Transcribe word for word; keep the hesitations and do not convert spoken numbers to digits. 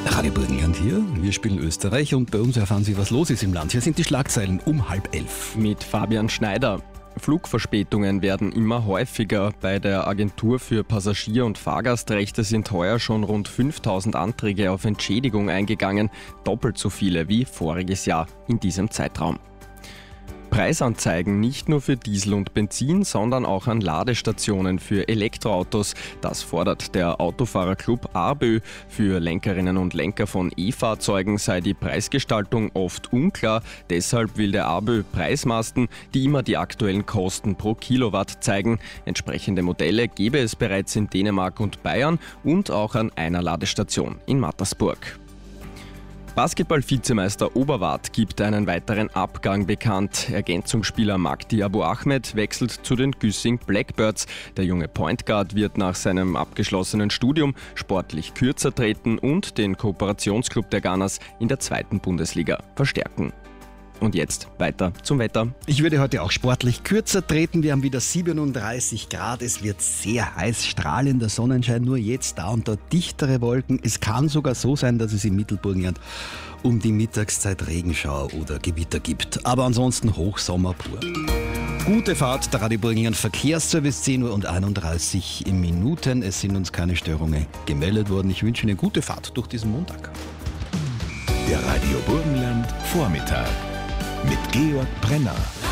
Radio Burgenland hier, wir spielen Österreich und bei uns erfahren Sie, was los ist im Land. Hier sind die Schlagzeilen um halb elf. Mit Fabian Schneider. Flugverspätungen werden immer häufiger. Bei der Agentur für Passagier- und Fahrgastrechte sind heuer schon rund fünftausend Anträge auf Entschädigung eingegangen, doppelt so viele wie voriges Jahr in diesem Zeitraum. Preisanzeigen nicht nur für Diesel und Benzin, sondern auch an Ladestationen für Elektroautos. Das fordert der Autofahrerclub ARBÖ. Für Lenkerinnen und Lenker von E-Fahrzeugen sei die Preisgestaltung oft unklar. Deshalb will der ARBÖ Preismasten, die immer die aktuellen Kosten pro Kilowatt zeigen. Entsprechende Modelle gäbe es bereits in Dänemark und Bayern und auch an einer Ladestation in Mattersburg. Basketball-Vizemeister Oberwart gibt einen weiteren Abgang bekannt. Ergänzungsspieler Magdi Abu Ahmed wechselt zu den Güssing Blackbirds. Der junge Point Guard wird nach seinem abgeschlossenen Studium sportlich kürzer treten und den Kooperationsclub der Gunners in der zweiten Bundesliga verstärken. Und jetzt weiter zum Wetter. Ich würde heute auch sportlich kürzer treten. Wir haben wieder siebenunddreißig Grad. Es wird sehr heiß, strahlender Sonnenschein. Nur jetzt da und dort dichtere Wolken. Es kann sogar so sein, dass es im Mittelburgenland um die Mittagszeit Regenschauer oder Gewitter gibt. Aber ansonsten Hochsommer pur. Gute Fahrt, der Radio Burgenland Verkehrsservice, zehn Uhr und einunddreißig Minuten. Es sind uns keine Störungen gemeldet worden. Ich wünsche Ihnen gute Fahrt durch diesen Montag. Der Radio Burgenland Vormittag mit Georg Brenner.